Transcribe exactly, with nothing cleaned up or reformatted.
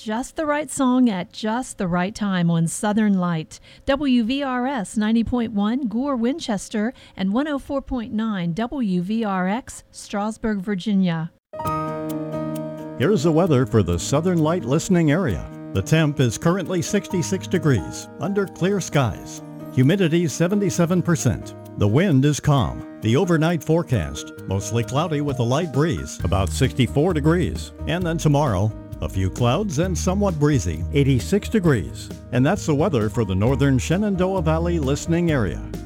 just the right song at just the right time on Southern Light. W V R S ninety point one Gore, Winchester, and one oh four point nine W V R X, Strasburg, Virginia. Here's the weather for the Southern Light listening area. The temp is currently sixty-six degrees, under clear skies. Humidity seventy-seven percent. The wind is calm. The overnight forecast, mostly cloudy with a light breeze, about sixty-four degrees. And then tomorrow, a few clouds and somewhat breezy, eighty-six degrees. And that's the weather for the northern Shenandoah Valley listening area.